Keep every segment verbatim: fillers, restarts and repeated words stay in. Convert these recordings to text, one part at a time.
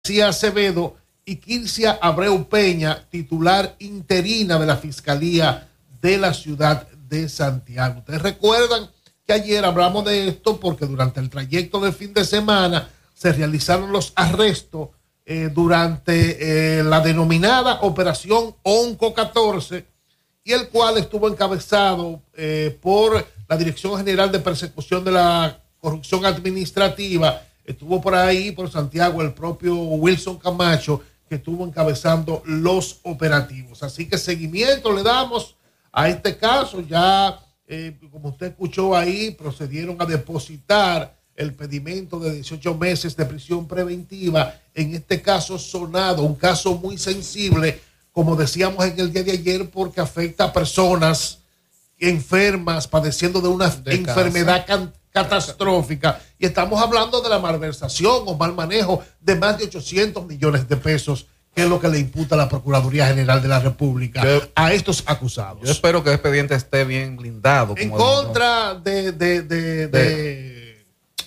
García Acevedo y Quilcia Abreu Peña, titular interina de la Fiscalía de la Ciudad de Santiago. Ustedes recuerdan que ayer hablamos de esto porque durante el trayecto de fin de semana se realizaron los arrestos eh, durante eh, la denominada Operación Onco catorce, y el cual estuvo encabezado eh, por la Dirección General de Persecución de la Corrupción Administrativa. Estuvo por ahí, por Santiago, el propio Wilson Camacho, que estuvo encabezando los operativos. Así que seguimiento le damos a este caso. Ya, eh, como usted escuchó ahí, procedieron a depositar el pedimento de dieciocho meses de prisión preventiva. En este caso sonado, un caso muy sensible, como decíamos en el día de ayer, porque afecta a personas enfermas, padeciendo de una de enfermedad can, catastrófica. Y estamos hablando de la malversación o mal manejo de más de ochocientos millones de pesos, que es lo que le imputa la Procuraduría General de la República yo, a estos acusados. Yo espero que el expediente esté bien blindado. En contra de, de, de, de, de,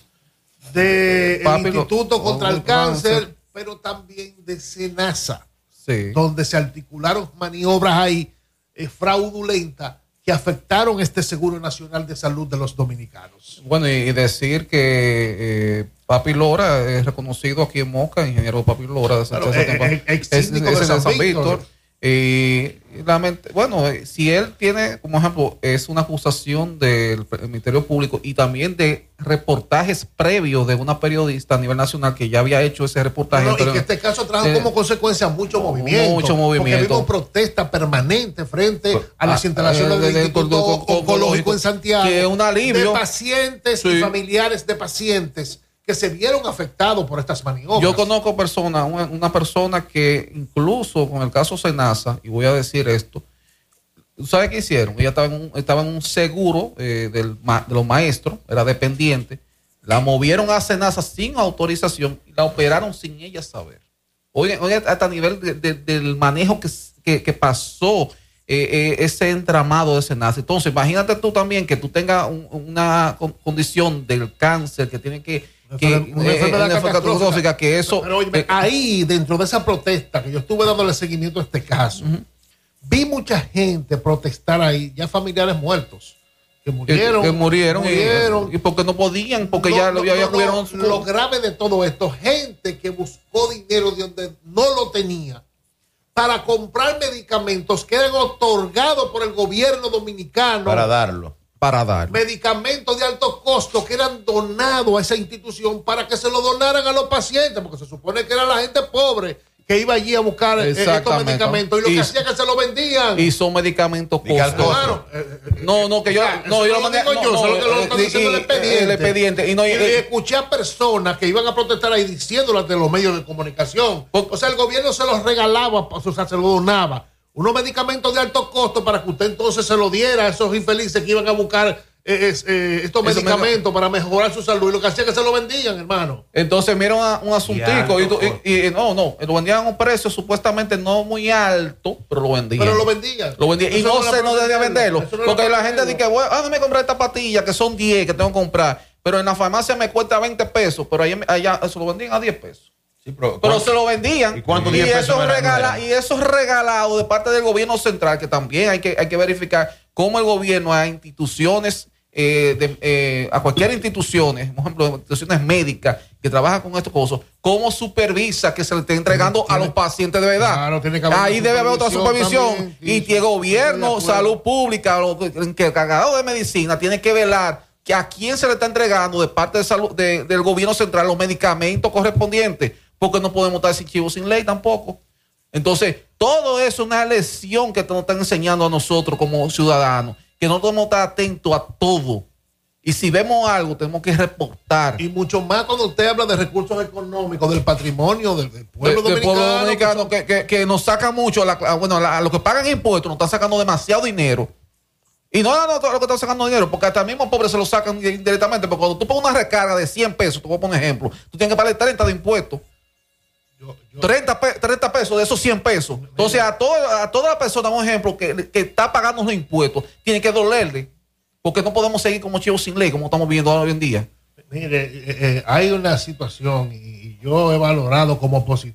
de el Instituto contra el Cáncer, pero también de SENASA, sí, donde se articularon maniobras ahí eh, fraudulentas que afectaron este Seguro Nacional de Salud de los dominicanos. Bueno, y, y decir que eh, Papi Lora es reconocido aquí en Moca, ingeniero Papi Lora de San, claro, eh, eh, ex síndico de, de San, San Víctor. Víctor. Y bueno, si él tiene, como ejemplo, es una acusación del Ministerio Público y también de reportajes previos de una periodista a nivel nacional que ya había hecho ese reportaje. No, no, y que este caso trajo eh, como consecuencia mucho movimiento. Mucho movimiento. Porque vimos protesta permanente frente a las instalaciones del Instituto Oncológico en Santiago. Que es un alivio. De pacientes sí. y familiares de pacientes que se vieron afectados por estas maniobras. Yo conozco personas, una, una persona que incluso con el caso SENASA, y voy a decir esto, ¿sabe qué hicieron? Ella estaba en un, estaba en un seguro eh, del, de los maestros, era dependiente, la movieron a SENASA sin autorización y la operaron sin ella saber. Oye, oye hasta a nivel de, de, del manejo que, que, que pasó eh, eh, ese entramado de SENASA. Entonces, imagínate tú también que tú tengas un, una condición del cáncer que tiene que que una enfermedad eh, catastrófica, que eso pero, pero, oye, ahí dentro de esa protesta que yo estuve dándole seguimiento a este caso, uh-huh. vi mucha gente protestar ahí, ya familiares muertos que murieron, que, que murieron, murieron y, y porque no podían, porque no, ya no, ya, ya no, tuvieron no, lo grave de todo esto, gente que buscó dinero de donde no lo tenía para comprar medicamentos que eran otorgados por el gobierno dominicano para darlo para dar medicamentos de alto costo que eran donados a esa institución para que se lo donaran a los pacientes, porque se supone que era la gente pobre que iba allí a buscar estos medicamentos y lo y, que hacía que se lo vendían. Y son medicamentos costosos. Claro. No, no, que yo ya, no, yo lo mandé yo, no, solo que lo están diciendo el expediente. El expediente. Y, no, y, y, y escuché a personas que iban a protestar ahí diciéndolo ante los medios de comunicación. O sea, el gobierno se los regalaba, o sea, se los donaba. Unos medicamentos de alto costo para que usted entonces se lo diera a esos infelices que iban a buscar eh, eh, estos Eso medicamentos me... para mejorar su salud, y lo que hacía es que se lo vendían, hermano. Entonces, mira un, un asuntico y, y, y no, no, lo vendían a un precio supuestamente no muy alto, pero lo vendían. Pero lo vendían. Lo vendían. Y no, no se no debía venderlo. No porque la gente dice que, bueno, ah, no me compré esta patilla que son diez que tengo que comprar, pero en la farmacia me cuesta veinte pesos, pero allá, allá eso lo vendían a diez pesos. Sí, pero, pero se lo vendían y, y, eso regala, y eso es regalado de parte del gobierno central, que también hay que, hay que verificar cómo el gobierno a instituciones, eh, de, eh, a cualquier instituciones, por ejemplo, instituciones médicas que trabajan con estos cosas, cómo supervisa que se le esté entregando tiene, a los pacientes de verdad. Claro, tiene que haber ahí debe haber otra supervisión también, y que el gobierno, salud pública, que el cargado de medicina tiene que velar que a quién se le está entregando de parte de salud, de, del gobierno central los medicamentos correspondientes, porque no podemos estar sin chivo sin ley tampoco. Entonces, todo eso es una lección que nos están enseñando a nosotros como ciudadanos, que no podemos estar atentos a todo. Y si vemos algo, tenemos que reportar. Y mucho más cuando usted habla de recursos económicos, del patrimonio del, del pueblo de, dominicano. Del pueblo dominicano que, que, que nos saca mucho, la, bueno, la, a los que pagan impuestos nos están sacando demasiado dinero. Y no a nosotros lo que están sacando dinero, porque hasta mismo pobres se lo sacan indirectamente. Porque cuando tú pones una recarga de cien pesos, te voy a poner un ejemplo, tú tienes que pagar treinta de impuestos. Yo, yo, treinta, pe- treinta pesos de esos cien pesos. Entonces, a, todo, a toda la persona, un ejemplo, que, que está pagando los impuestos, tiene que dolerle. Porque no podemos seguir como chivos sin ley, como estamos viendo hoy en día. Mire, eh, eh, hay una situación y yo he valorado como opositor